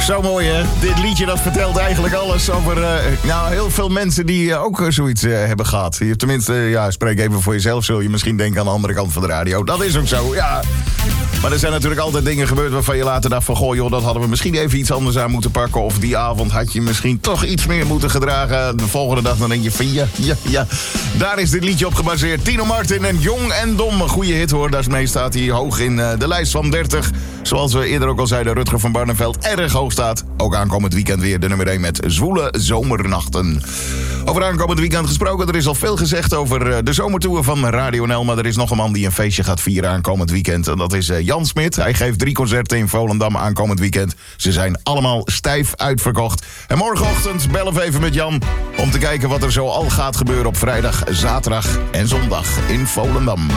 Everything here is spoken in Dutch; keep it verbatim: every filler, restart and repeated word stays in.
Zo mooi, hè? Dit liedje dat vertelt eigenlijk alles over uh, nou, heel veel mensen die uh, ook uh, zoiets uh, hebben gehad. Je, tenminste, uh, ja, spreek even voor jezelf, zul je misschien denken aan de andere kant van de radio. Dat is ook zo, ja. Maar er zijn natuurlijk altijd dingen gebeurd waarvan je later dacht van... goh joh, dat hadden we misschien even iets anders aan moeten pakken. Of die avond had je misschien toch iets meer moeten gedragen. De volgende dag dan denk je van ja, ja, ja. Daar is dit liedje op gebaseerd. Tino Martin en Jong en Dom. Een goede hit hoor. Daarmee staat hij hoog in uh, de lijst van dertig. Zoals we eerder ook al zeiden, Rutger van Barneveld erg hoog staat. Ook aankomend weekend weer de nummer één met Zwoele Zomernachten. Over aankomend weekend gesproken, er is al veel gezegd over de zomertour van Radio N L. Maar er is nog een man die een feestje gaat vieren aankomend weekend. En dat is Jan Smit. Hij geeft drie concerten in Volendam aankomend weekend. Ze zijn allemaal stijf uitverkocht. En morgenochtend bellen we even met Jan om te kijken wat er zo al gaat gebeuren op vrijdag, zaterdag en zondag in Volendam.